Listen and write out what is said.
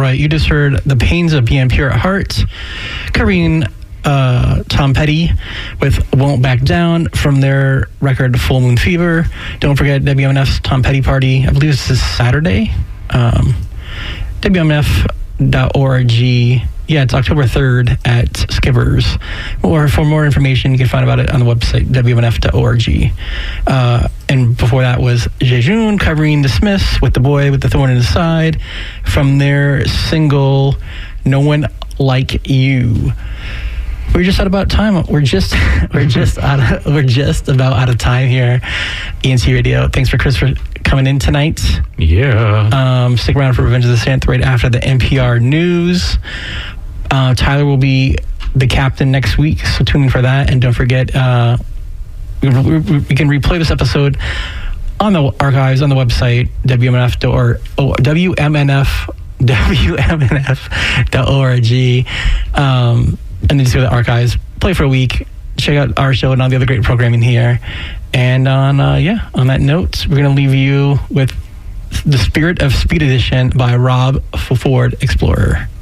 right, you just heard The Pains of Being Pure at Heart, covering Tom Petty with Won't Back Down from their record Full Moon Fever. Don't forget WMNF's Tom Petty party. I believe this is Saturday. WMNF.org. Yeah, it's October 3rd at Skivers. Or for more information, you can find about it on the website, WMNF.org. And before that was Jejun covering The Smiths with The Boy with the Thorn in His Side from their single No One Like You. We're just at about time. We're just about out of time here. ENC Radio. Thanks for Chris for coming in tonight. Yeah. Stick around for Revenge of the Sith right after the NPR news. Tyler will be the captain next week, so tune in for that. And don't forget, we can replay this episode on the archives on the website WMNF.org. And then just go to the archives, play for a week, check out our show and all the other great programming here. And on that note, we're going to leave you with The Spirit of Speed Edition by Rob Ford Explorer.